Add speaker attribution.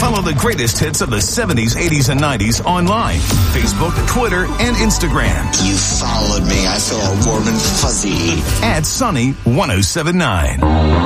Speaker 1: Follow the greatest hits of the 70s, 80s, and 90s online. Facebook, Twitter, and Instagram.
Speaker 2: You followed me. I feel all warm and fuzzy.
Speaker 1: @Sunny1079.